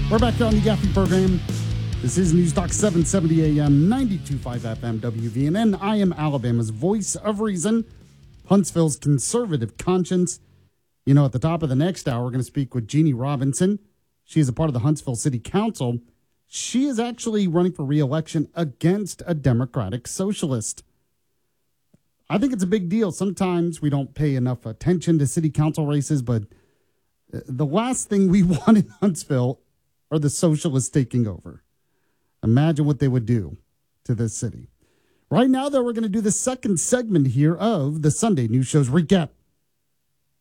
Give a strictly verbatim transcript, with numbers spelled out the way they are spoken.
We're back here on the Yaffe program. This is News Talk seven seventy A M, ninety-two point five F M, W V N N. I am Alabama's voice of reason, Huntsville's conservative conscience. You know, at the top of the next hour, we're going to speak with Jeannie Robinson. She is a part of the Huntsville City Council. She is actually running for re-election against a Democratic socialist. I think it's a big deal. Sometimes we don't pay enough attention to city council races, but the last thing we want in Huntsville are the socialists taking over. Imagine what they would do to this city. Right now, though, we're going to do the second segment here of the Sunday News Show's recap.